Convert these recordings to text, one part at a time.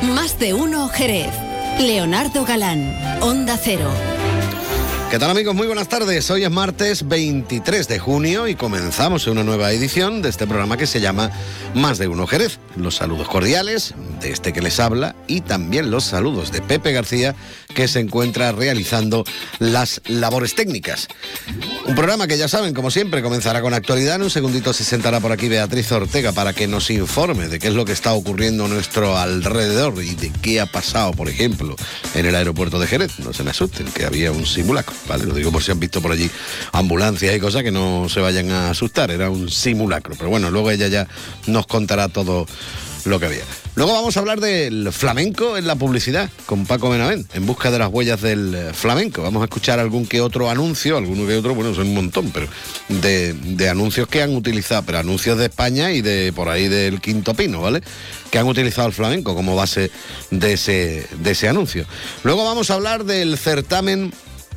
Más de uno Jerez. Leonardo Galán, Onda Cero. ¿Qué tal, amigos? Muy buenas tardes. Hoy es martes 23 de junio y comenzamos una nueva edición de este programa que se llama Más de uno Jerez. Los saludos cordiales de este que les habla y también los saludos de Pepe García, que se encuentra realizando las labores técnicas. Un programa que ya saben, como siempre, comenzará con actualidad. En un segundito se sentará por aquí Beatriz Ortega para que nos informe de qué es lo que está ocurriendo a nuestro alrededor y de qué ha pasado, por ejemplo, en el aeropuerto de Jerez. No se me asusten, que había un simulacro, ¿vale? Lo digo por si han visto por allí ambulancias y cosas, que no se vayan a asustar. Era un simulacro, pero bueno, luego ella ya nos contará todo lo que había. Luego vamos a hablar del flamenco en la publicidad con Paco Benavent, en busca de las huellas del flamenco. Vamos a escuchar algún que otro anuncio, alguno que otro, bueno, son un montón, pero de anuncios que han utilizado, pero anuncios de España y de por ahí del Quinto Pino, ¿vale? Que han utilizado el flamenco como base de ese anuncio. Luego vamos a hablar del certamen,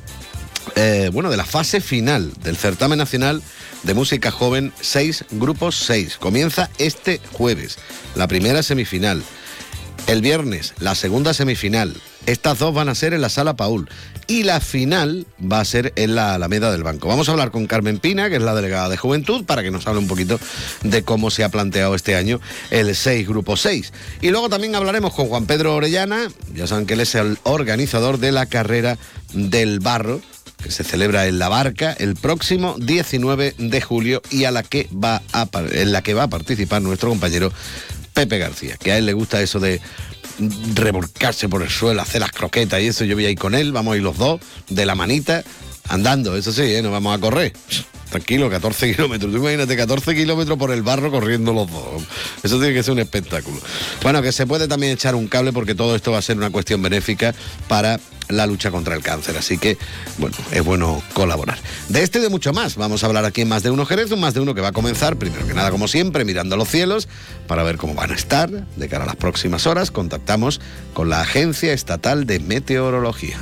de la fase final del certamen nacional de música joven 6 grupos 6. Comienza este jueves la primera semifinal, el viernes la segunda semifinal. Estas dos van a ser en la Sala Paul y la final va a ser en la Alameda del Banco. Vamos a hablar con Carmen Pina, que es la delegada de Juventud, para que nos hable un poquito de cómo se ha planteado este año el 6 Grupo 6. Y luego también hablaremos con Juan Pedro Orellana, ya saben que él es el organizador de la Carrera del Barro, que se celebra en La Barca el próximo 19 de julio y en la que va a participar nuestro compañero Pepe García, que a él le gusta eso de revolcarse por el suelo, hacer las croquetas y eso. Yo voy a ir con él, vamos a ir los dos de la manita, andando, eso sí, no vamos a correr. Tranquilo, 14 kilómetros. Tú imagínate 14 kilómetros por el barro corriendo los dos. Eso tiene que ser un espectáculo. Bueno, que se puede también echar un cable porque todo esto va a ser una cuestión benéfica para la lucha contra el cáncer. Así que, bueno, es bueno colaborar. De este y de mucho más vamos a hablar aquí en Más de uno Jerez, un Más de uno que va a comenzar, primero que nada, como siempre, mirando los cielos para ver cómo van a estar de cara a las próximas horas. Contactamos con la Agencia Estatal de Meteorología.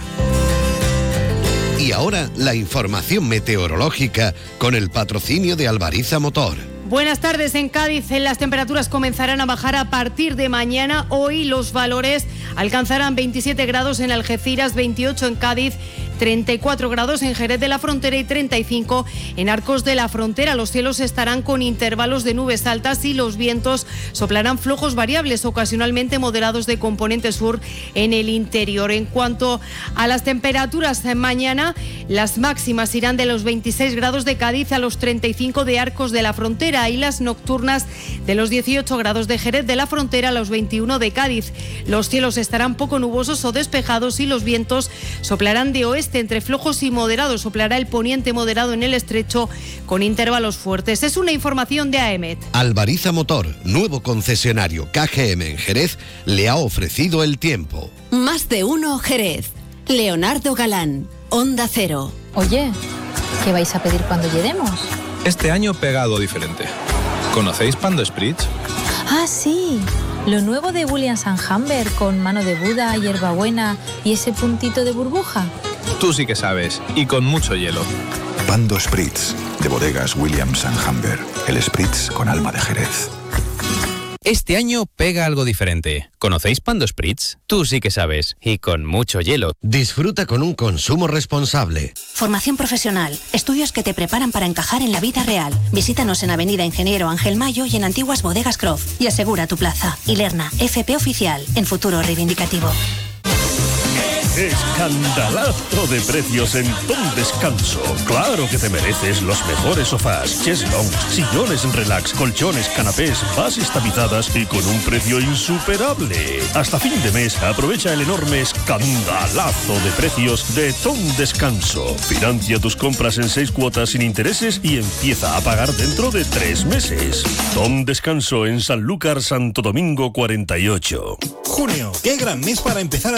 Y ahora la información meteorológica con el patrocinio de Albariza Motor. Buenas tardes. En Cádiz las temperaturas comenzarán a bajar a partir de mañana. Hoy los valores alcanzarán 27 grados en Algeciras, 28 en Cádiz, 34 grados en Jerez de la Frontera y 35 en Arcos de la Frontera. Los cielos estarán con intervalos de nubes altas y los vientos soplarán flojos variables, ocasionalmente moderados de componente sur en el interior. En cuanto a las temperaturas, mañana las máximas irán de los 26 grados de Cádiz a los 35 de Arcos de la Frontera y las nocturnas de los 18 grados de Jerez de la Frontera a los 21 de Cádiz. Los cielos estarán poco nubosos o despejados y los vientos soplarán de oeste entre flojos y moderados. Soplará el poniente moderado en el estrecho con intervalos fuertes. Es una información de AEMET. Albariza Motor, nuevo concesionario KGM en Jerez, le ha ofrecido el tiempo. Más de uno Jerez. Leonardo Galán, Onda Cero. Oye, ¿qué vais a pedir cuando lleguemos? Este año pegado diferente. ¿Conocéis Pando Spritz? Ah, sí. Lo nuevo de Williams & Humber con mano de Buda, hierbabuena y ese puntito de burbuja. Tú sí que sabes, y con mucho hielo. Pando Spritz, de bodegas Williams & Humber. El Spritz con alma de Jerez. Este año pega algo diferente. ¿Conocéis Pando Spritz? Tú sí que sabes, y con mucho hielo. Disfruta con un consumo responsable. Formación profesional, estudios que te preparan para encajar en la vida real. Visítanos en Avenida Ingeniero Ángel Mayo y en Antiguas Bodegas Croft y asegura tu plaza. Ilerna, FP Oficial, en Futuro Reivindicativo. Escandalazo de precios en Tom Descanso. Claro que te mereces los mejores sofás, cheslong, sillones relax, colchones, canapés, bases tapizadas y con un precio insuperable. Hasta fin de mes aprovecha el enorme escandalazo de precios de Tom Descanso. Financia tus compras en 6 cuotas sin intereses y empieza a pagar dentro de 3 meses. Tom Descanso en Sanlúcar, Santo Domingo 48. Junio, qué gran mes para empezar